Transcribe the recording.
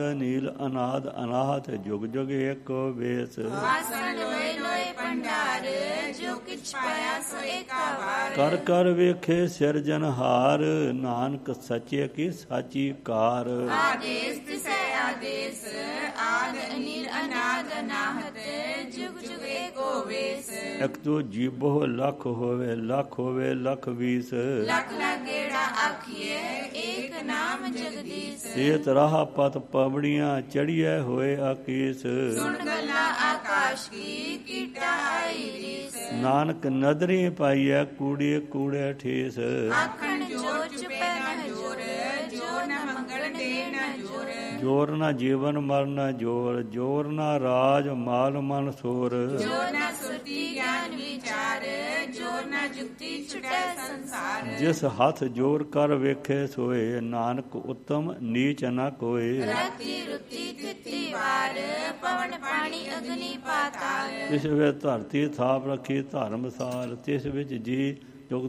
ਨੀਲ ਅਨਾਦ ਅਨਾਹਤ ਜੁਗ ਜੁਗ ਏਕੋ ਵੇਸ। ਆਸਣ ਲੋਏ ਲੋਏ ਭੰਡਾਰ ਜੋ ਕਿਛ ਪਾਇਆ ਸੋ ਏਕਾ ਵਾਰ। ਕਰ ਕਰ ਵੇਖੇ ਸਿਰਜਨਹਾਰ ਨਾਨਕ ਸੱਚੇ ਕੀ ਸਾਚੀ ਕਾਰ। ਆਦੇਸ ਤਿਸੈ ਆਦੇਸ ਆਦ ਅਨੀਲ ਅਨਾਦ ਅਨਾਹਤ ਜੁਗ ਜੁਗ ਏਕੋ ਵੇਸ। ਇੱਕ ਤੋ ਜੀਬੋ ਲੱਖ ਹੋਵੇ ਲੱਖ ਹੋਵੇ ਲੱਖ ਵੀਸ। ਲੱਖ ਲੱਖ ਗੇੜਾ ਆਖੀਏ ਏਕ ਨਾਮ ਜਗਦੀਸ਼। ਏਤ ਰਾਹ ਪਤ ਪਵੜੀਆਂ ਚੜੀਐ ਹੋਏ ਆਕੀਸ। ਸੁਣ ਗੱਲਾਂ ਆਕਾਸ਼ ਕੀ ਕੀਟਾ ਆਈ ਰੀਸ। ਨਾਨਕ ਨਦਰੀ ਪਾਈਐ ਕੂੜੇ ਕੂੜੇ ਠੇਸ। ਆਖਣ ਜੋਰ ਚੁਪੈ ਨ ਜੋਰ ਜੋ ਨ ਮੰਗਣ ਦੇ ਨ ਜੋਰ। ਜੋਰ ਨਾ ਜੀਵਨ ਮਰਨ ਜੋਰ ਜੋਰ ਨਾ ਰਾਜ ਮਾਲ ਮਨ ਸੋਰ। ਜੋ ਨ ਸੁਰਤੀ ਗਿਆਨ ਵਿਚਾਰ ਜੋ ਨ ਜੁਗਤੀ ਛੁਟੈ ਸੰਸਾਰ। ਜਿਸ ਹੱਥ ਜੋਰ ਕਰ ਵੇਖੇ ਸੋਏ ਨਾਨਕ ਉਤਮ ਨੀਚ ਨ ਕੋਏ। ਰਤੀ ਰੁਤੀ ਤਿੱਤੀ ਵਾਰ ਪਵਨ ਪਾਣੀ ਅਗਨੀ ਪਾਤਾਲ। ਤਿਸ ਵਿੱਚ ਧਰਤੀ ਥਾਪ ਰੱਖੀ ਧਰਮਸਾਲ ਤਿਸ ਵਿੱਚ ਜੀ